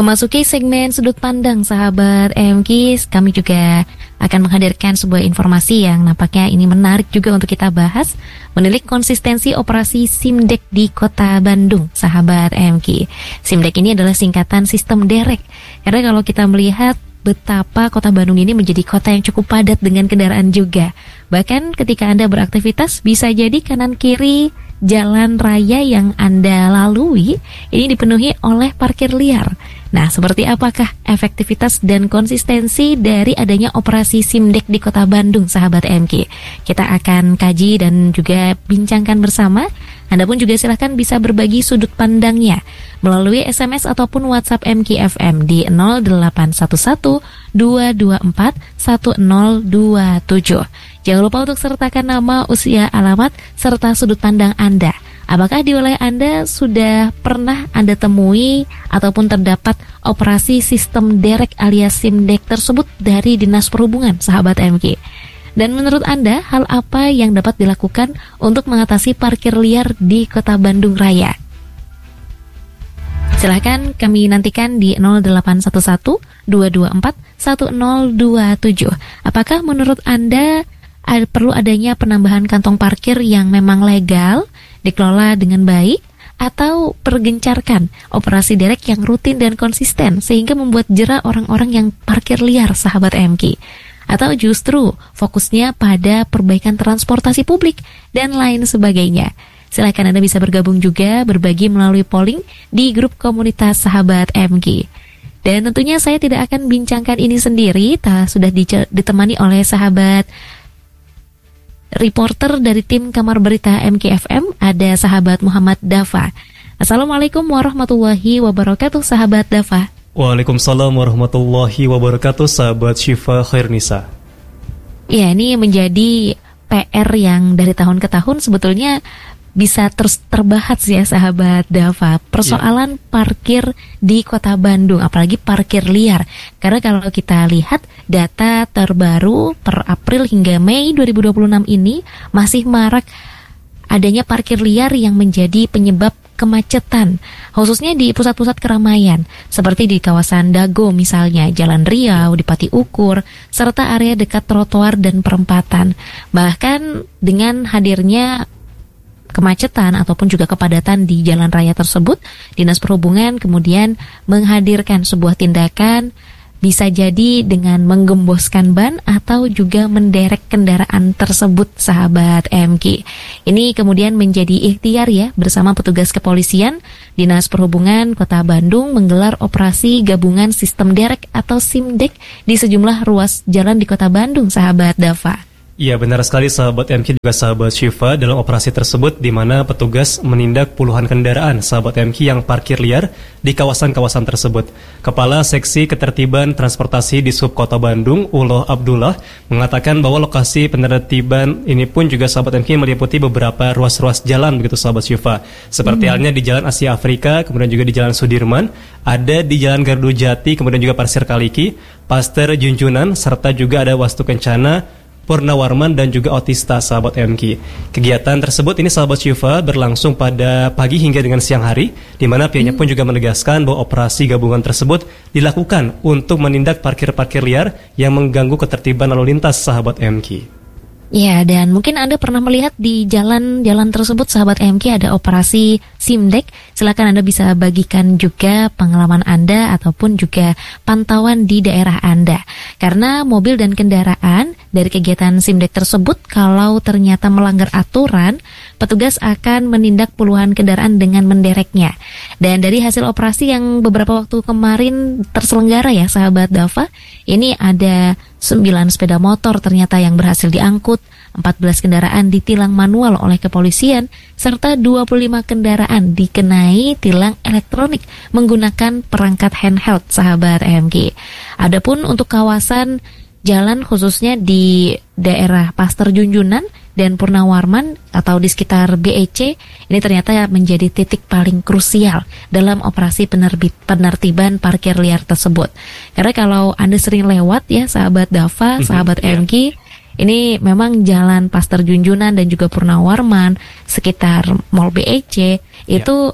Memasuki segmen sudut pandang sahabat EMQ, kami juga akan menghadirkan sebuah informasi yang nampaknya ini menarik juga untuk kita bahas. Menilik konsistensi operasi SIMDEK di Kota Bandung, sahabat EMQ. SIMDEK ini adalah singkatan sistem derek. Karena kalau kita melihat betapa Kota Bandung ini menjadi kota yang cukup padat dengan kendaraan juga. Bahkan ketika Anda beraktivitas, bisa jadi kanan kiri jalan raya yang Anda lalui ini dipenuhi oleh parkir liar. Nah, seperti apakah efektivitas dan konsistensi dari adanya operasi SIMDEK di Kota Bandung, sahabat EMQ? Kita akan kaji dan juga bincangkan bersama. Anda pun juga silahkan bisa berbagi sudut pandangnya melalui SMS ataupun WhatsApp EMQ FM di 0811 224 1027. Jangan lupa untuk sertakan nama, usia, alamat, serta sudut pandang Anda. Apakah di wilayah Anda sudah pernah Anda temui ataupun terdapat operasi sistem derek alias SIMDEK tersebut dari Dinas Perhubungan, sahabat EMQ? Dan menurut Anda, hal apa yang dapat dilakukan untuk mengatasi parkir liar di Kota Bandung Raya? Silahkan kami nantikan di 0811 224 1027. Apakah menurut Anda perlu adanya penambahan kantong parkir yang memang legal, dikelola dengan baik, atau pergencarkan operasi derek yang rutin dan konsisten sehingga membuat jera orang-orang yang parkir liar, sahabat EMQ? Atau justru fokusnya pada perbaikan transportasi publik dan lain sebagainya? Silakan Anda bisa bergabung juga, berbagi melalui polling di grup komunitas sahabat EMQ. Dan tentunya saya tidak akan bincangkan ini sendiri, sudah ditemani oleh sahabat reporter dari tim Kamar Berita EMQ FM, ada sahabat Muhammad Dafa. Assalamualaikum warahmatullahi wabarakatuh, sahabat Dafa. Waalaikumsalam warahmatullahi wabarakatuh, sahabat Syifa Khairnisa. Ya, ini menjadi PR yang dari tahun ke tahun sebetulnya bisa terus terbahas ya, sahabat Dafa. Persoalan parkir di Kota Bandung, apalagi parkir liar. Karena kalau kita lihat data terbaru per April hingga Mei 2026 ini masih marak adanya parkir liar yang menjadi penyebab kemacetan, khususnya di pusat-pusat keramaian seperti di kawasan Dago misalnya, Jalan Riau, di Pati Ukur, serta area dekat trotoar dan perempatan. Bahkan dengan hadirnya kemacetan ataupun juga kepadatan di jalan raya tersebut, Dinas Perhubungan kemudian menghadirkan sebuah tindakan, bisa jadi dengan menggemboskan ban atau juga menderek kendaraan tersebut, sahabat EMQ. Ini kemudian menjadi ikhtiar ya, bersama petugas kepolisian, Dinas Perhubungan Kota Bandung menggelar operasi gabungan sistem derek atau SIMDEK di sejumlah ruas jalan di Kota Bandung, sahabat Dafa. Iya, benar sekali sahabat EMQ juga sahabat Syifa. Dalam operasi tersebut di mana petugas menindak puluhan kendaraan sahabat EMQ yang parkir liar di kawasan-kawasan tersebut. Kepala Seksi Ketertiban Transportasi di Sub Kota Bandung, Uloh Abdullah, mengatakan bahwa lokasi penertiban ini pun juga sahabat EMQ meliputi beberapa ruas-ruas jalan begitu sahabat Syifa. Seperti halnya di Jalan Asia Afrika, kemudian juga di Jalan Sudirman, ada di Jalan Gardu Jati, kemudian juga Pasir Kaliki, Pasteur Junjunan, serta juga ada Wastu Kencana, Purnawarman, dan juga Otista, sahabat EMQ. Kegiatan tersebut ini sahabat Syifa berlangsung pada pagi hingga dengan siang hari, di mana pihaknya pun juga menegaskan bahwa operasi gabungan tersebut dilakukan untuk menindak parkir-parkir liar yang mengganggu ketertiban lalu lintas, sahabat EMQ. Ya, dan mungkin Anda pernah melihat di jalan-jalan tersebut, sahabat EMQ, ada operasi SIMDEK. Silakan Anda bisa bagikan juga pengalaman Anda ataupun juga pantauan di daerah Anda. Karena mobil dan kendaraan dari kegiatan SIMDEK tersebut, kalau ternyata melanggar aturan, petugas akan menindak puluhan kendaraan dengan mendereknya. Dan dari hasil operasi yang beberapa waktu kemarin terselenggara ya, sahabat Dafa, ini ada 9 sepeda motor ternyata yang berhasil diangkut, 14 kendaraan ditilang manual oleh kepolisian, serta 25 kendaraan dikenai tilang elektronik menggunakan perangkat handheld, sahabat EMQ. Adapun untuk kawasan jalan khususnya di daerah Pasteur Junjunan dan Purnawarman atau di sekitar BEC, ini ternyata menjadi titik paling krusial dalam operasi penertiban parkir liar tersebut. Karena kalau Anda sering lewat ya, sahabat Dafa, sahabat EMQ, ini memang jalan Pasteur Junjunan dan juga Purnawarman sekitar Mall BEC itu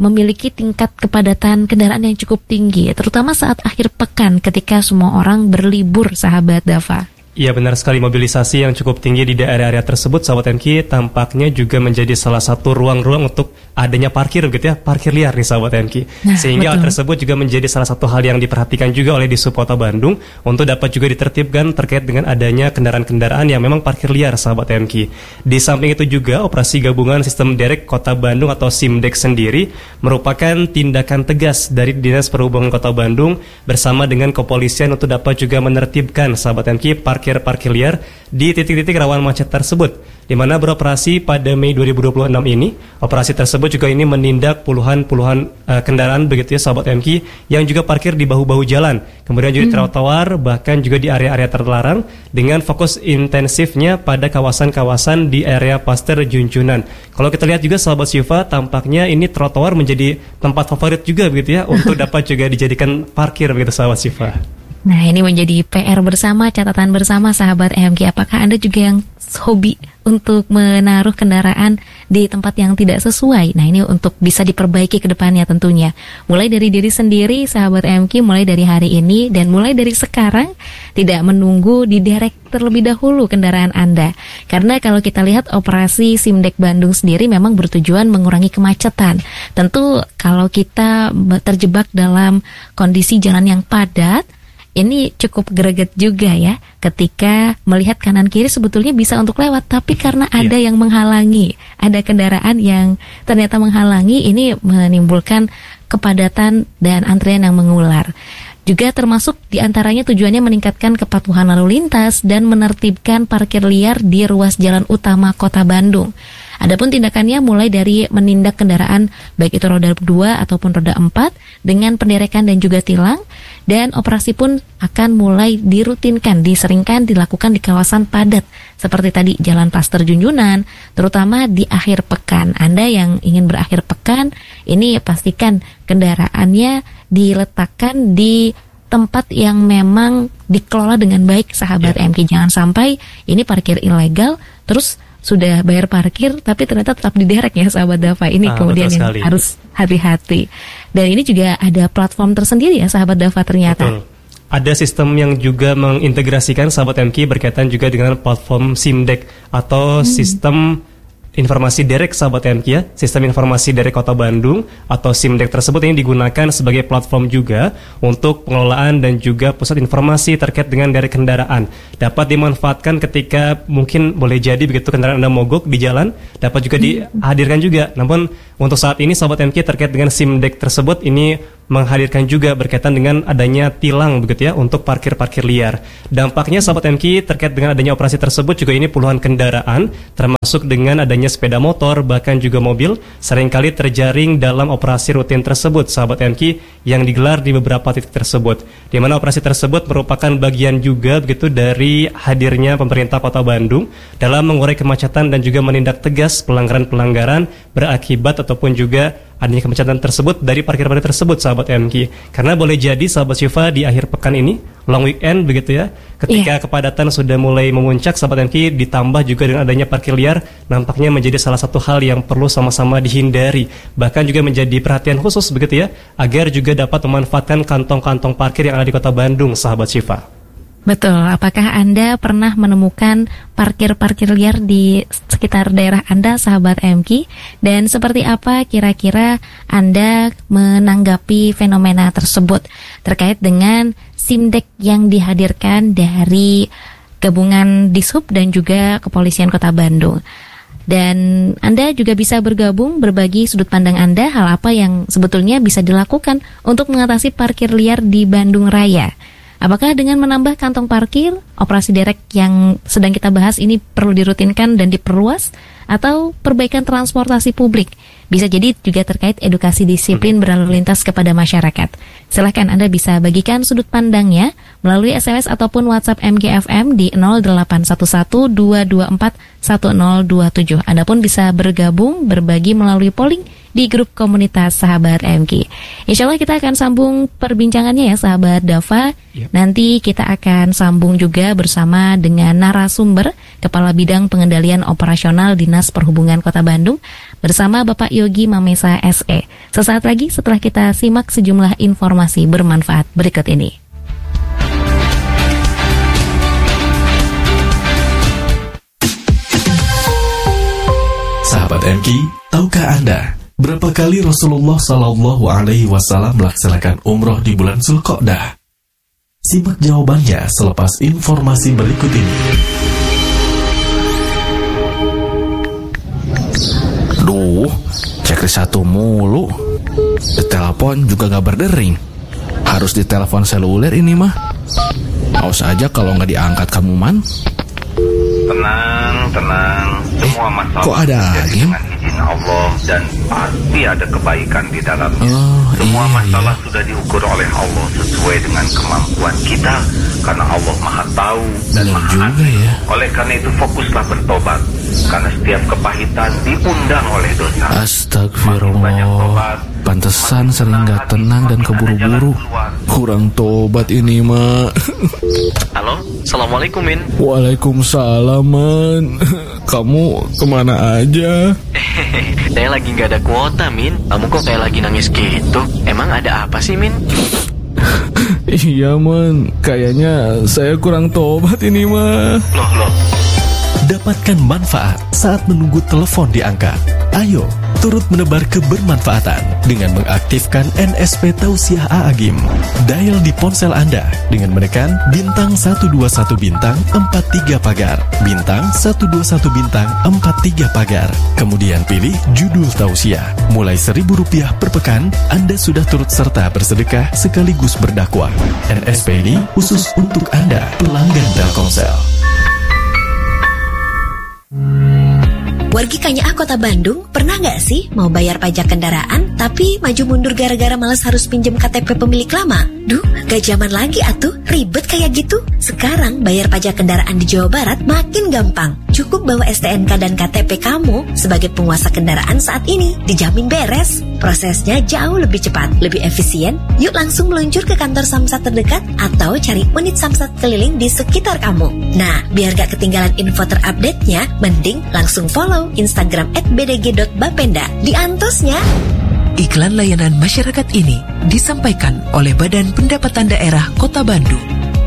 memiliki tingkat kepadatan kendaraan yang cukup tinggi, terutama saat akhir pekan ketika semua orang berlibur, sahabat Dava. Iya, benar sekali, mobilisasi yang cukup tinggi di daerah-area tersebut, sahabat MK, tampaknya juga menjadi salah satu ruang-ruang untuk adanya parkir begitu ya, parkir liar nih sahabat MK. Sehingga hal tersebut juga menjadi salah satu hal yang diperhatikan juga oleh Dishub Kota Bandung untuk dapat juga ditertibkan terkait dengan adanya kendaraan-kendaraan yang memang parkir liar, sahabat MK. Di samping itu juga operasi gabungan sistem derek Kota Bandung atau SIMDEK sendiri merupakan tindakan tegas dari Dinas Perhubungan Kota Bandung bersama dengan kepolisian untuk dapat juga menertibkan, sahabat MK, parkir liar di titik-titik rawan macet tersebut, di mana beroperasi pada Mei 2026 ini. Operasi tersebut juga ini menindak puluhan kendaraan begitu ya, sahabat MK, yang juga parkir di bahu-bahu jalan, kemudian juga di trotoar, bahkan juga di area-area terlarang, dengan fokus intensifnya pada kawasan-kawasan di area Pasteur Junjunan. Kalau kita lihat juga, sahabat Syifa, tampaknya ini trotoar menjadi tempat favorit juga begitu ya untuk dapat juga dijadikan parkir begitu, sahabat Syifa. Nah, ini menjadi PR bersama, catatan bersama, sahabat MK. Apakah Anda juga yang hobi untuk menaruh kendaraan di tempat yang tidak sesuai? Nah, ini untuk bisa diperbaiki ke depannya tentunya. Mulai dari diri sendiri, sahabat MK, mulai dari hari ini dan mulai dari sekarang, tidak menunggu diderek terlebih dahulu kendaraan Anda. Karena kalau kita lihat operasi SIMDEK Bandung sendiri memang bertujuan mengurangi kemacetan. Tentu kalau kita terjebak dalam kondisi jalan yang padat, ini cukup greget juga ya ketika melihat kanan kiri sebetulnya bisa untuk lewat, tapi karena ada yang menghalangi, ada kendaraan yang ternyata menghalangi, ini menimbulkan kepadatan dan antrian yang mengular. Juga termasuk diantaranya tujuannya meningkatkan kepatuhan lalu lintas dan menertibkan parkir liar di ruas jalan utama Kota Bandung. Adapun tindakannya mulai dari menindak kendaraan baik itu roda 2 ataupun roda 4 dengan penderekan dan juga tilang, dan operasi pun akan mulai diseringkan dilakukan di kawasan padat seperti tadi Jalan Pasteur Junjunan, terutama di akhir pekan. Anda yang ingin berakhir pekan, ini pastikan kendaraannya diletakkan di tempat yang memang dikelola dengan baik, sahabat MK. Jangan sampai ini parkir ilegal terus sudah bayar parkir tapi ternyata tetap diderek ya, sahabat Dava. Ini kemudian yang harus hati-hati. Dan ini juga ada platform tersendiri ya, sahabat Dava, ternyata. Betul. Ada sistem yang juga mengintegrasikan, sahabat MK, berkaitan juga dengan platform SIMDEK atau sistem informasi derek, sahabat MK ya. Sistem informasi derek Kota Bandung atau SIMDEK tersebut ini digunakan sebagai platform juga untuk pengelolaan dan juga pusat informasi terkait dengan derek kendaraan. Dapat dimanfaatkan ketika mungkin boleh jadi begitu kendaraan Anda mogok di jalan, dapat juga dihadirkan juga. Namun untuk saat ini, sahabat MK, terkait dengan SIMDEK tersebut ini menghadirkan juga berkaitan dengan adanya tilang begitu ya untuk parkir liar. Dampaknya, sahabat MK, terkait dengan adanya operasi tersebut juga ini puluhan kendaraan termasuk dengan adanya sepeda motor bahkan juga mobil seringkali terjaring dalam operasi rutin tersebut, sahabat MK, yang digelar di beberapa titik tersebut. Di mana operasi tersebut merupakan bagian juga begitu dari hadirnya pemerintah Kota Bandung dalam mengurai kemacetan dan juga menindak tegas pelanggaran-pelanggaran berakibat ataupun juga adanya kemacetan tersebut dari parkir-parkir tersebut, sahabat MK. Karena boleh jadi, sahabat Syifa, di akhir pekan ini long weekend begitu ya, ketika kepadatan sudah mulai memuncak, sahabat MK, ditambah juga dengan adanya parkir liar, nampaknya menjadi salah satu hal yang perlu sama-sama dihindari, bahkan juga menjadi perhatian khusus begitu ya, agar juga dapat memanfaatkan kantong-kantong parkir yang ada di Kota Bandung, sahabat Syifa. Betul, apakah Anda pernah menemukan parkir-parkir liar di sekitar daerah Anda, sahabat MK? Dan seperti apa kira-kira Anda menanggapi fenomena tersebut terkait dengan SIMDEK yang dihadirkan dari gabungan Dishub dan juga Kepolisian Kota Bandung? Dan Anda juga bisa bergabung, berbagi sudut pandang Anda, hal apa yang sebetulnya bisa dilakukan untuk mengatasi parkir liar di Bandung Raya. Apakah dengan menambah kantong parkir, operasi derek yang sedang kita bahas ini perlu dirutinkan dan diperluas, atau perbaikan transportasi publik? Bisa jadi juga terkait edukasi disiplin berlalu lintas kepada masyarakat. Silahkan Anda bisa bagikan sudut pandangnya melalui SMS ataupun WhatsApp MGFM di 0811-224-1027. Anda pun bisa bergabung, berbagi melalui polling di grup komunitas Sahabat MQ. Insya Allah kita akan sambung perbincangannya ya Sahabat Dava. Nanti kita akan sambung juga bersama dengan narasumber Kepala Bidang Pengendalian Operasional Dinas Perhubungan Kota Bandung bersama Bapak Yogi Mamesa SE. Sesaat lagi setelah kita simak sejumlah informasi bermanfaat berikut ini. Sahabat MQ, tahukah Anda berapa kali Rasulullah SAW melaksanakan umroh di bulan Zulqa'dah? Simak jawabannya selepas informasi berikut ini. Duh, checklist satu mulu. Ditelepon juga gak berdering. Harus ditelepon seluler ini mah. Awas aja kalau gak diangkat kamu man. Tenang. Semua masalah kok ada lagi? dengan izin Allah dan pasti ada kebaikan di dalamnya. Semua masalah sudah diukur oleh Allah sesuai dengan kemampuan kita karena Allah Maha Tahu dan Benar Maha juga Adil. ya. Oleh karena itu fokuslah bertobat karena setiap kepahitan diundang oleh dosa. Astagfirullah. Pantesan sering gak tenang dan keburu-buru. Kurang tobat ini mah. Halo, Assalamualaikum Min. Waalaikumsalam man. Kamu kemana aja? Saya lagi gak ada kuota Min. Kamu kok kayak lagi nangis gitu? Emang ada apa sih Min? Iya man, kayaknya saya kurang tobat ini mah. Loh. Dapatkan manfaat saat menunggu telepon diangkat. Ayo, turut menebar kebermanfaatan dengan mengaktifkan NSP Tausiah A'agim. Dial di ponsel Anda dengan menekan bintang 121 bintang 43 pagar, bintang 121 bintang 43 pagar. Kemudian pilih judul Tausiah. Mulai Rp1.000 per pekan, Anda sudah turut serta bersedekah sekaligus berdakwah. NSP ini khusus untuk Anda, pelanggan Telkomsel. Wargi Kanyaah Kota Bandung, pernah nggak sih mau bayar pajak kendaraan tapi maju mundur gara-gara malas harus pinjem KTP pemilik lama? Duh, gak zaman lagi atuh, ribet kayak gitu. Sekarang bayar pajak kendaraan di Jawa Barat makin gampang. Cukup bawa STNK dan KTP kamu sebagai penguasa kendaraan saat ini, dijamin beres. Prosesnya jauh lebih cepat, lebih efisien. Yuk langsung meluncur ke kantor Samsat terdekat atau cari unit Samsat keliling di sekitar kamu. Nah, biar gak ketinggalan info terupdate-nya, mending langsung follow Instagram @bdg.bapenda. Diantosnya. Iklan layanan masyarakat ini disampaikan oleh Badan Pendapatan Daerah Kota Bandung.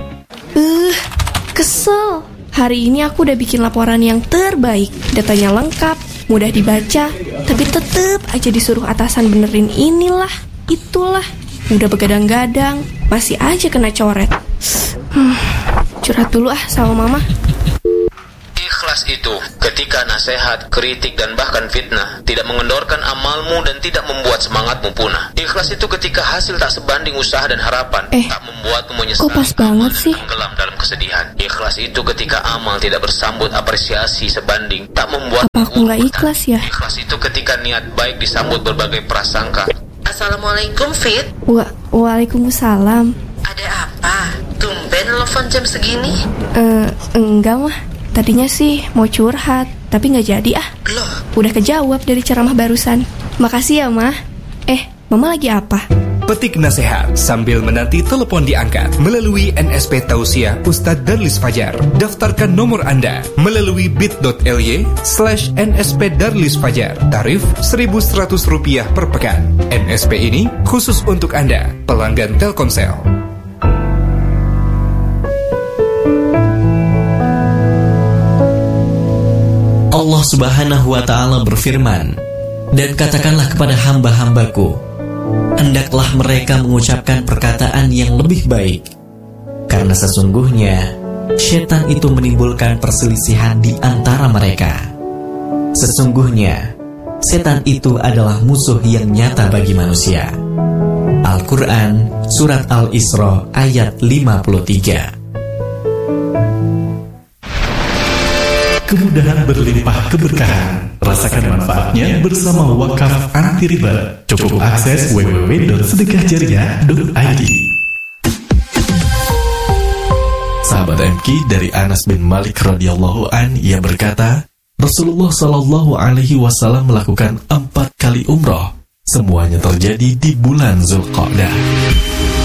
Kesel. Hari ini aku udah bikin laporan yang terbaik. Datanya lengkap, mudah dibaca, tapi tetep aja disuruh atasan benerin inilah, itulah. Udah begadang-gadang, masih aja kena coret. Curhat dulu sama mama. Ikhlas itu ketika nasihat, kritik dan bahkan fitnah tidak mengendorkan amalmu dan tidak membuat semangatmu punah. Ikhlas itu ketika hasil tak sebanding usaha dan harapan, tak membuatmu menyesal, kok pas banget sih? tenggelam dalam kesedihan. Ikhlas itu ketika amal tidak bersambut apresiasi sebanding, tak membuat Apa aku nggak ikhlas ya? Ikhlas itu ketika niat baik disambut berbagai prasangka. Assalamualaikum Fit. Waalaikumsalam. Ada apa? Tumben telepon jam segini? Enggak mah. Tadinya sih mau curhat, tapi nggak jadi ah. Loh? Udah kejawab dari ceramah barusan. Makasih ya mah. Mama lagi apa? Petik nasihat sambil menanti telepon diangkat melalui NSP Tausiah Ustadz Darlis Fajar. Daftarkan nomor Anda melalui bit.ly/NSP Darlis Fajar. Tarif Rp1.100 per pekan. NSP ini khusus untuk Anda, pelanggan Telkomsel. Allah Subhanahu wa Ta'ala berfirman, "Dan katakanlah kepada hamba-hambaku, hendaklah mereka mengucapkan perkataan yang lebih baik, karena sesungguhnya syaitan itu menimbulkan perselisihan di antara mereka. Sesungguhnya setan itu adalah musuh yang nyata bagi manusia." Al-Quran Surat Al-Isra ayat 53. Kemudahan berlimpah keberkahan. Rasakan manfaatnya bersama Wakaf Anti Riba. Cukup akses www.sedekahjariah.id. Sahabat MQ, dari Anas bin Malik radhiyallahu an, ia berkata, Rasulullah Shallallahu Alaihi Wasallam melakukan 4 kali umroh. Semuanya terjadi di bulan Zulqa'dah.